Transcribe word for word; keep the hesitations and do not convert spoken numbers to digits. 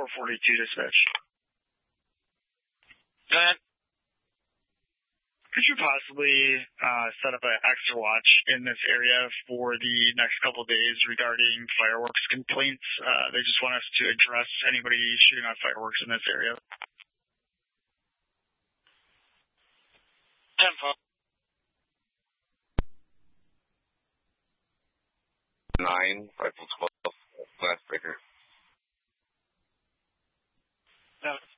forty-two dispatch. Go ahead. Could you possibly uh, set up an extra watch in this area for the next couple of days regarding fireworks complaints? Uh, they just want us to address anybody shooting off fireworks in this area. ten four. Nine, rifle twelve, glass breaker. No.